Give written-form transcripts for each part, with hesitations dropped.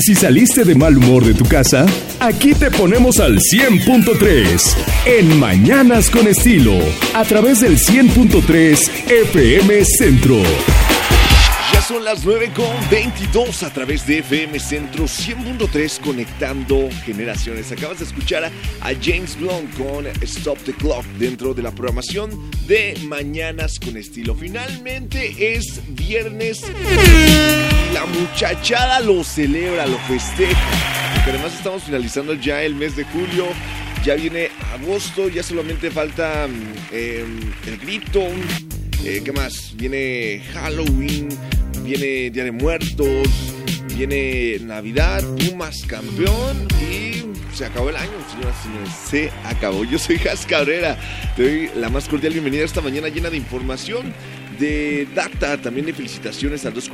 Si saliste de mal humor de tu casa, aquí te ponemos al 100.3 en Mañanas con Estilo, a través del 100.3 FM Centro. Ya son las 9:22 a través de FM Centro 100.3, conectando generaciones. Acabas de escuchar a James Blunt con Stop the Clock dentro de la programación de Mañanas con Estilo. Finalmente es viernes y la muchachada lo celebra, lo festeja. Porque además estamos finalizando ya el mes de julio. Ya viene agosto, ya solamente falta el grito. ¿Qué más? Viene Halloween, viene Día de Muertos, viene Navidad, Pumas campeón y se acabó el año, señoras y señores. Se acabó. Yo soy Jas Cabrera. Te doy la más cordial bienvenida a esta mañana llena de información, de data, también de felicitaciones al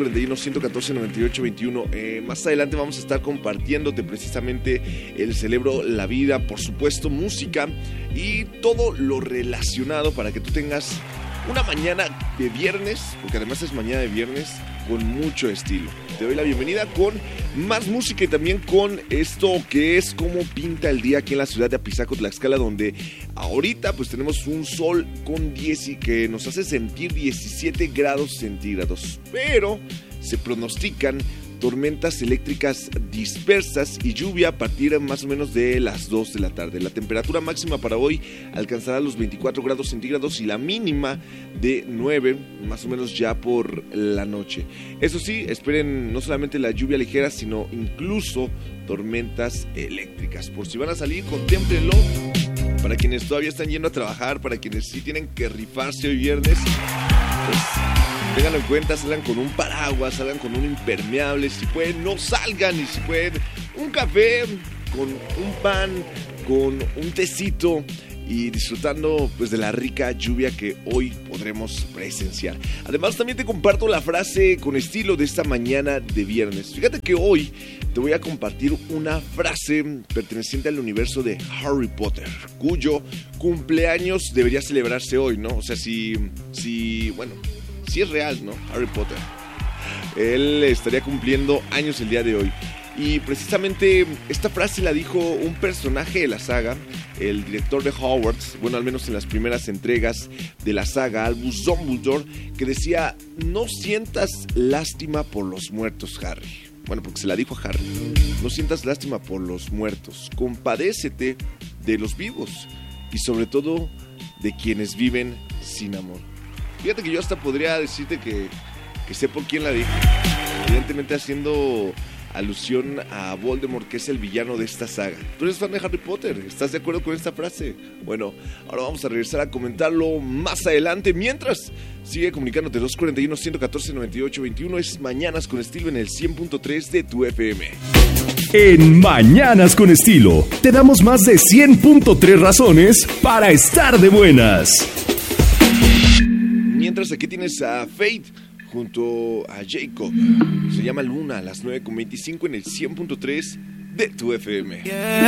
241-114-9821. Más adelante vamos a estar compartiéndote precisamente el Celebro la Vida, por supuesto, música y todo lo relacionado para que tú tengas una mañana de viernes, porque además es mañana de viernes, con mucho estilo. Te doy la bienvenida con más música y también con esto que es cómo pinta el día aquí en la ciudad de Apizaco, Tlaxcala, donde ahorita pues tenemos un sol con 10 y que nos hace sentir 17 grados centígrados, pero se pronostican tormentas eléctricas dispersas y lluvia a partir más o menos de las 2 de la tarde. La temperatura máxima para hoy alcanzará los 24 grados centígrados y la mínima de 9, más o menos ya por la noche. Eso sí, esperen no solamente la lluvia ligera, sino incluso tormentas eléctricas. Por si van a salir, contémplenlo. Para quienes todavía están yendo a trabajar, para quienes sí tienen que rifarse hoy viernes, pues ténganlo en cuenta, salgan con un paraguas, salgan con un impermeable, si pueden no salgan, y si pueden un café con un pan, con un tecito y disfrutando pues de la rica lluvia que hoy podremos presenciar. Además también te comparto la frase con estilo de esta mañana de viernes. Fíjate que hoy te voy a compartir una frase perteneciente al universo de Harry Potter, cuyo cumpleaños debería celebrarse hoy, ¿no? O sea, si es real, ¿no? Harry Potter. Él estaría cumpliendo años el día de hoy. Y precisamente esta frase la dijo un personaje de la saga, el director de Hogwarts, bueno, al menos en las primeras entregas de la saga, Albus Dumbledore, que decía: no sientas lástima por los muertos, Harry. Bueno, porque se la dijo a Harry. No sientas lástima por los muertos, compadécete de los vivos y sobre todo de quienes viven sin amor. Fíjate que yo hasta podría decirte que sé por quién la dijo. Evidentemente haciendo alusión a Voldemort, que es el villano de esta saga. ¿Tú eres fan de Harry Potter? ¿Estás de acuerdo con esta frase? Bueno, ahora vamos a regresar a comentarlo más adelante. Mientras, sigue comunicándote 241-114-9821. Es Mañanas con Estilo en el 100.3 de tu FM. En Mañanas con Estilo, te damos más de 100.3 razones para estar de buenas. Mientras, aquí tienes a Faith junto a Jacob. Se llama Luna a las 9:25 en el 100.3 de tu FM.